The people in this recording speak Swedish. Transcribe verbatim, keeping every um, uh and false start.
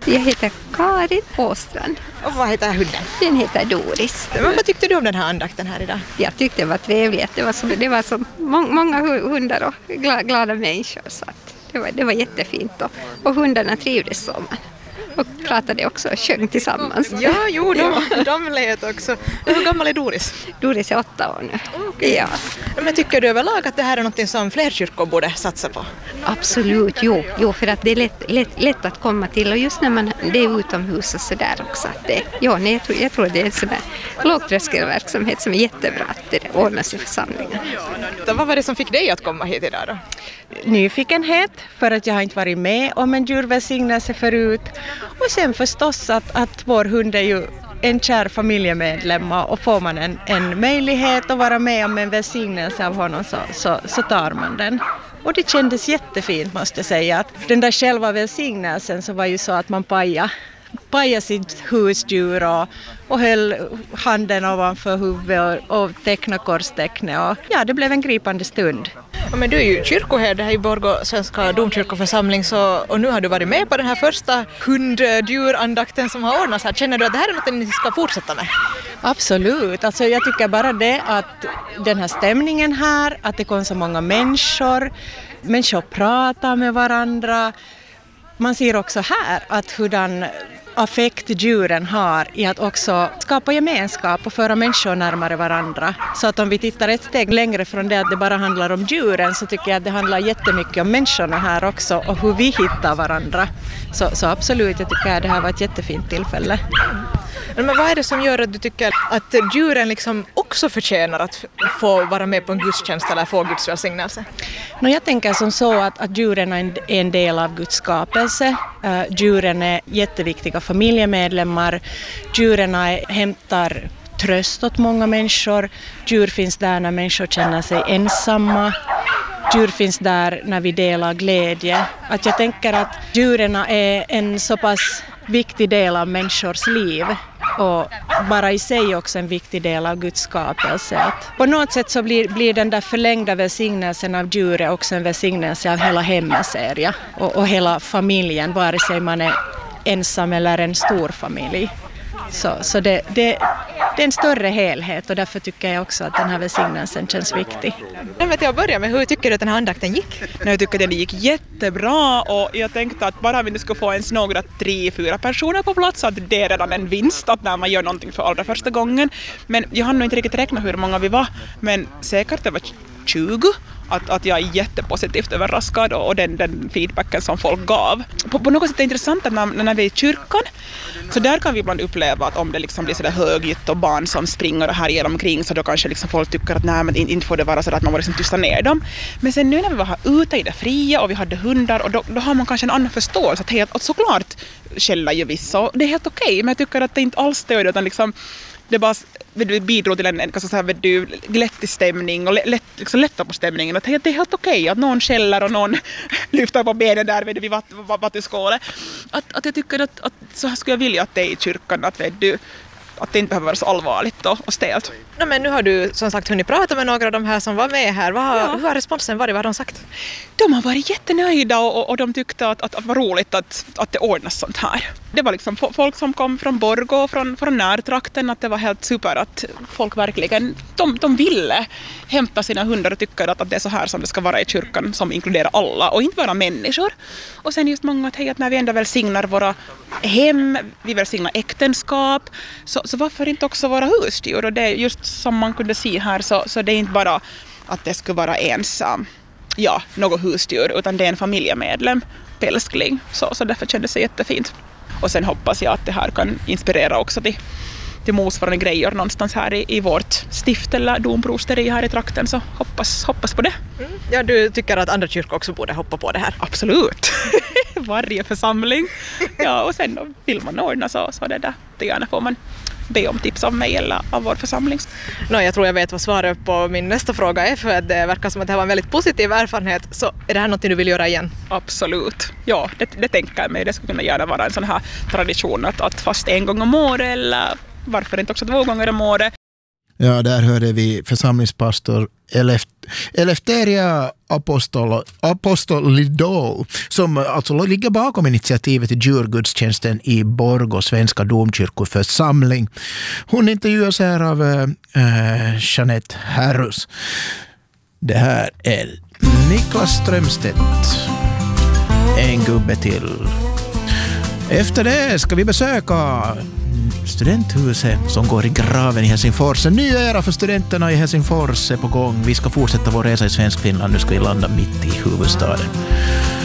Jag heter Karin Åstrand. Och vad heter hunden? Den heter Doris. Men vad tyckte du om den här andakten här idag? Jag tyckte det var trevligt. Det var så, det var så må- många hundar och glada, glada människor. Så att det, var, det var jättefint. Och, och hundarna trivdes så man. Och pratade också och sjöng tillsammans. Ja, jo, de, de lät också. Hur gammal är Doris? Doris är åtta år nu. Okay. Ja. Men tycker du överlag att det här är något som fler kyrkor borde satsa på? Absolut, jo, jo för att det är lätt, lätt, lätt att komma till. Och just när man det är utomhus och sådär också. Att det, ja, nej, jag, tror, jag tror det är en sån där lågtröskelverksamhet som är jättebra att det ordnas i församlingen. Så vad var det som fick dig att komma hit idag då? Nyfikenhet, för att jag har inte varit med om en djurvälsignelse förut. Och sen förstås att, att vår hund är ju en kär familjemedlem, och får man en, en möjlighet att vara med om en välsignelse av honom så, så, så tar man den. Och det kändes jättefint, måste jag säga. Att den där själva välsignelsen så var ju så att man pajade, pajade sitt husdjur och, och höll handen ovanför huvudet och, och tecknade korstecknet. Och ja, det blev en gripande stund. Ja, men du är ju kyrkoherde här i Borgå Svenska domkyrkoförsamling, så, och nu har du varit med på den här första hunddjurandakten som har ordnats här. Känner du att det här är något ni ska fortsätta med? Absolut. Alltså jag tycker bara det att den här stämningen här, att det kom så många människor, människor pratar med varandra. Man ser också här att hurdan affekt djuren har i att också skapa gemenskap och föra människor närmare varandra. Så att om vi tittar ett steg längre från det att det bara handlar om djuren, så tycker jag att det handlar jättemycket om människorna här också och hur vi hittar varandra. Så, så absolut, jag tycker att det här var ett jättefint tillfälle. Men vad är det som gör att du tycker att djuren liksom också förtjänar att få vara med på en gudstjänst eller få Guds välsignelse? No, jag tänker som så att, att djuren är en del av Guds skapelse. Uh, djuren är jätteviktiga familjemedlemmar. Djuren är, hämtar tröst åt många människor. Djur finns där när människor känner sig ensamma. Djur finns där när vi delar glädje. Att jag tänker att djuren är en så pass viktig del av människors liv, och bara i sig också en viktig del av Guds skapelse. Att på något sätt så blir, blir den där förlängda välsignelsen av djuret också en välsignelse av hela hemmaseria och, och hela familjen, vare sig man är ensam eller en stor familj. Så, så det, det, det är en större helhet, och därför tycker jag också att den här välsignelsen känns viktig. Jag vet jag börjar med, hur tycker du att den här andakten gick? Jag tycker att det gick jättebra, och jag tänkte att bara vi nu ska få ens några tre, fyra personer på plats, att det är redan en vinst att när man gör någonting för allra första gången. Men jag har nog inte riktigt räknat hur många vi var, men säkert det var tjugo. Att, att jag är jättepositivt överraskad, och den, den feedbacken som folk gav. På, på något sätt är det intressant att när, när vi är i kyrkan, så där kan vi ibland uppleva att om det liksom blir sådär högljutt och barn som springer och härjar omkring, så då kanske liksom folk tycker att nej, men inte får det vara så att man får liksom tysta ner dem. Men sen nu när vi var här ute i det fria och vi hade hundar, och då, då har man kanske en annan förståelse att, helt, att såklart skäller ju vissa, och det är helt okej, men jag tycker att det inte alls stöd, utan liksom det bara bidrog till en, en så här, du, glättig stämning och lätt, liksom lätta på stämningen. Att det är helt okej att någon skäller och någon lyfter på benen där vid, vid vattenskålet. Att, att jag tycker att, att så här skulle jag vilja att det är i kyrkan, att, du, att det inte behöver vara så allvarligt och, och stelt. No, men nu har du som sagt hunnit prata med några av de här som var med här. Vad har, ja. Hur har responsen varit? Vad har de sagt? De har varit jättenöjda, och, och de tyckte att, att, att det var roligt att, att det ordnas sånt här. Det var liksom folk som kom från Borgå och från, från närtrakten, att det var helt super att folk verkligen, de, de ville hämta sina hundar och tycker att, att det är så här som det ska vara i kyrkan, som inkluderar alla och inte bara människor. Och sen just många att, hej, att när vi ändå välsignar våra hem, vi välsignar äktenskap, så, så varför inte också våra husdjur? Och det är just som man kunde se här, så, så det är inte bara att det skulle vara ens ja, något husdjur, utan det är en familjemedlem, pälskling, så, så därför kändes det jättefint. Och sen hoppas jag att det här kan inspirera också till, till motsvarande grejer någonstans här i, i vårt stift eller domprosteri här i trakten, så hoppas, hoppas på det. Mm. Ja, du tycker att andra kyrkor också borde hoppa på det här? Absolut. Varje församling. Ja, och sen vill man ordna så, så det där. Det gärna får man be om tips av mig eller av vår församling. No, jag tror jag vet vad svaret på min nästa fråga är, för att det verkar som att det här var en väldigt positiv erfarenhet. Så är det här något du vill göra igen? Absolut. Ja, det, det tänker jag mig. Det skulle kunna gärna vara en sån här tradition att, att fast en gång om året, eller varför inte också två gånger om året. Ja, där hörde vi församlingspastor Eleftheria Apostol, Apostolido, som alltså ligger bakom initiativet till djurgudstjänsten i Borgå svenska domkyrkoförsamling. Hon intervjuas här av äh, Jeanette Herrus. Det här är Niklas Strömstedt. En gubbe till. Efter det ska vi besöka studenthuset som går i graven i Helsingfors. En ny era för studenterna i Helsingfors är på gång. Vi ska fortsätta vår resa i Svensk Finland. Nu ska vi landa mitt i huvudstaden.